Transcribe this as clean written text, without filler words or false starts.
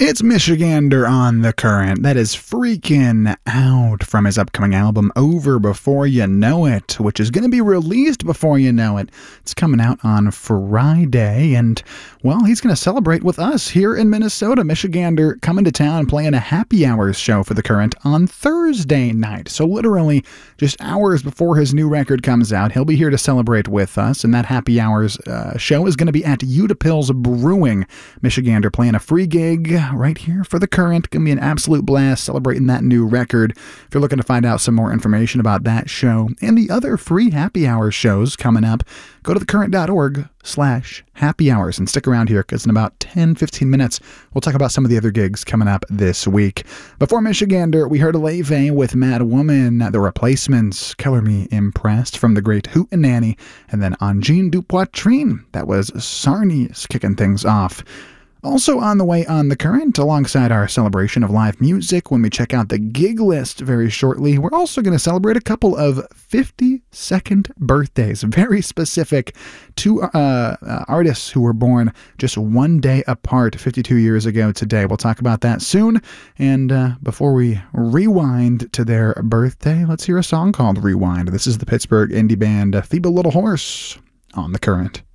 It's Michigander on the Current. That is Freakin' Out from his upcoming album Over Before You Know It, which is going to be released before you know it. It's coming out on Friday, and, well, he's going to celebrate with us here in Minnesota. Michigander coming to town playing a happy hours show for the Current on Thursday night. So literally just hours before his new record comes out, he'll be here to celebrate with us, and that happy hours show is going to be at Utapils Brewing. Michigander playing a free gig right here for the Current. Gonna be an absolute blast celebrating that new record. If you're looking to find out some more information about that show and the other free happy hour shows coming up, go to thecurrent.org/happy hours and stick around here because in about 10-15 minutes we'll talk about some of the other gigs coming up this week. Before Michigander, we heard Leve with Mad Woman, The Replacements, Color Me Impressed from the great Hootenanny, and then Angine du Poitrine, that was Sarni's kicking things off. Also on the way on the Current, alongside our celebration of live music, when we check out the gig list very shortly, we're also going to celebrate a couple of 52nd birthdays, very specific to artists who were born just one day apart 52 years ago today. We'll talk about that soon, and before we rewind to their birthday, let's hear a song called Rewind. This is the Pittsburgh indie band Feeble Little Horse on the Current.